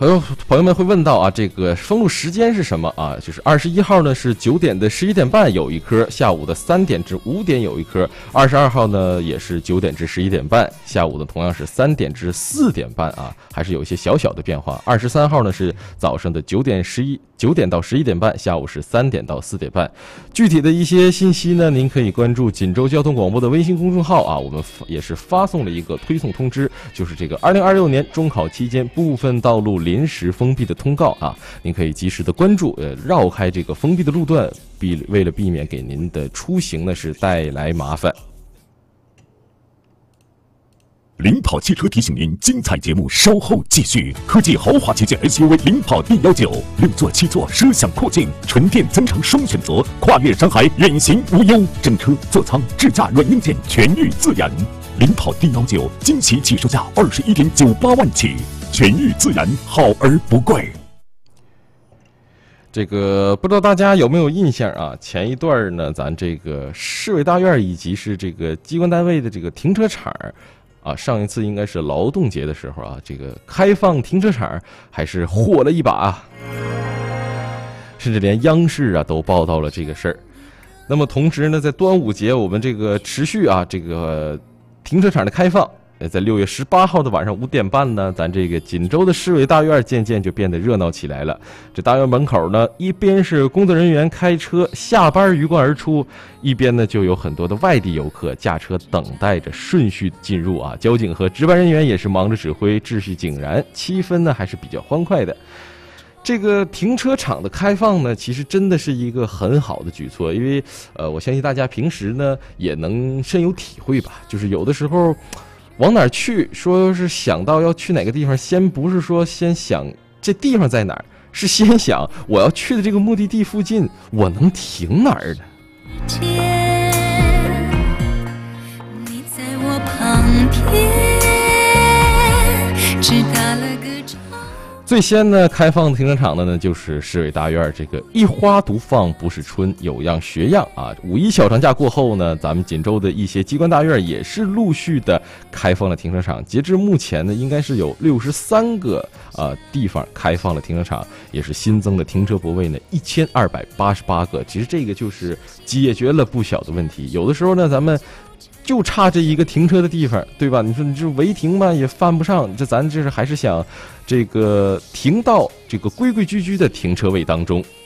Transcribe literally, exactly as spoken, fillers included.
朋友朋友们会问到啊，这个封路时间是什么啊？就是二十一号呢是九点的十一点半有一科，下午的三点至五点有一科；二十二号呢也是九点至十一点半，下午的同样是三点至四点半啊，还是有一些小小的变化。二十三号呢是早上的九点十一九点到十一点半，下午是三点到四点半。具体的一些信息呢，您可以关注锦州交通广播的微信公众号啊，我们也是发送了一个推送通知，就是这个二零二六年中考期间部分道路临时封闭的通告啊，您可以及时的关注，呃，绕开这个封闭的路段，避为了避免给您的出行呢是带来麻烦。 领跑汽车提醒您，精彩节目稍后继续。科技豪华旗舰 S U V 领跑 D 一九，六座七座奢享阔境，纯电增程双选择，跨越山海远行无忧，整车座舱智驾软硬件全域自研。领跑 D 一九惊喜起售价二十一点九八万起，全域自研，好而不贵。 这个不知道大家有没有印象啊？前一段呢，咱这个市委大院以及是这个机关单位的这个停车场啊，上一次应该是劳动节的时候啊，这个开放停车场还是火了一把啊，甚至连央视啊都报道了这个事儿。那么同时呢，在端午节我们这个持续啊，这个停车场的开放。在六月十八号的晚上五点半呢，咱这个锦州的市委大院渐渐就变得热闹起来了。这大院门口呢，一边是工作人员开车下班鱼贯而出，一边呢就有很多的外地游客驾车等待着顺序进入啊。交警和值班人员也是忙着指挥，秩序井然，气氛呢还是比较欢快的。这个停车场的开放呢，其实真的是一个很好的举措，因为呃，我相信大家平时呢也能深有体会吧，就是有的时候。往哪儿去？说是想到要去哪个地方，先不是说先想这地方在哪儿，是先想我要去的这个目的地附近，我能停哪儿呢？你在我旁边，只打了个招。最先呢开放停车场的呢，就是市委大院这个一花独放不是春，有样学样啊。五一小长假过后呢，咱们锦州的一些机关大院也是陆续的开放了停车场。截至目前呢，应该是有六十三个啊地方开放了停车场，也是新增的停车泊位呢一千二百八十八个。其实这个就是解决了不小的问题。有的时候呢，咱们。就差这一个停车的地方，对吧？你说你这违停嘛也犯不上，这咱这是还是想这个停到这个规规矩矩的停车位当中。